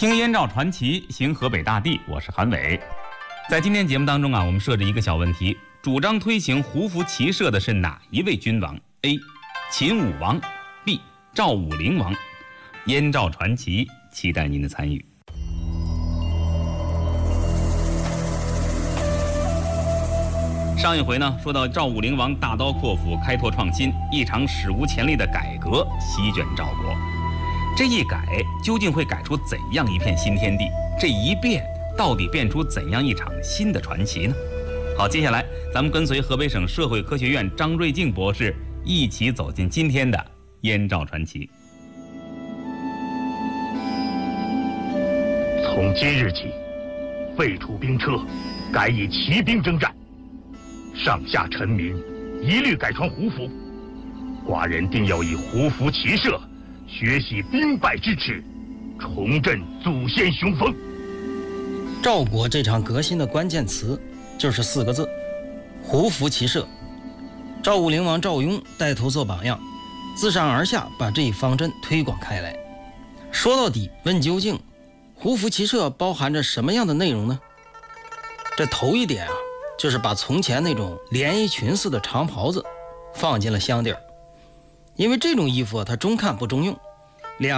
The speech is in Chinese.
听燕赵传奇，行河北大地，我是韩伟。在今天节目当中我们设置一个小问题：主张推行胡服骑射的是哪一位君王 ？A. 秦武王 B. 赵武灵王。燕赵传奇，期待您的参与。上一回呢，说到赵武灵王大刀阔斧，开拓创新，一场史无前例的改革席卷赵国。这一改究竟会改出怎样一片新天地？这一变到底变出怎样一场新的传奇呢？好，接下来咱们跟随河北省社会科学院张瑞静博士一起走进今天的燕赵传奇。 从今日起，废除兵车，改以骑兵征战，上下臣民一律改穿胡服，寡人定要以胡服骑射，学习兵败之耻，重振祖先雄风。 赵国这场革新的关键词就是4个字：胡服骑射。赵武灵王赵雍带头做榜样，自上而下把这一方针推广开来。说到底，问究竟，胡服骑射包含着什么样的内容呢？这头一点就是把从前那种连衣裙似的长袍子放进了箱底儿，因为这种衣服它中看不中用，